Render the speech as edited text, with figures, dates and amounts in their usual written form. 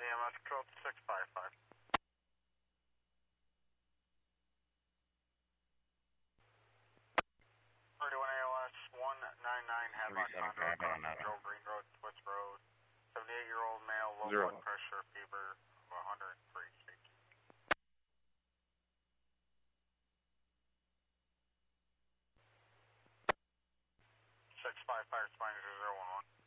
AMS control to 655. 31 ALS 199 headlock contact, Joe Green Road, Swiss Road. 78-year-old male, low blood pressure, fever of 103. 655 responding to 011.